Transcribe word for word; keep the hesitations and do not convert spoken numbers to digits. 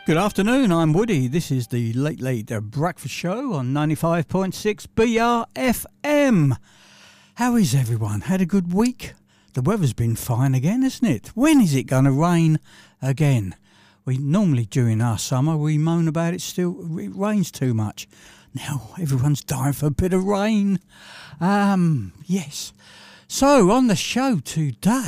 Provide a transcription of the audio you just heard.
Good afternoon, I'm Woody. This is the Late Late uh, Breakfast Show on ninety-five point six B R F M. How is everyone? Had a good week? The weather's been fine again, isn't it? When is it going to rain again? We normally, during our summer, we moan about it still, it rains too much. Now everyone's dying for a bit of rain. Um, yes. So, on the show today,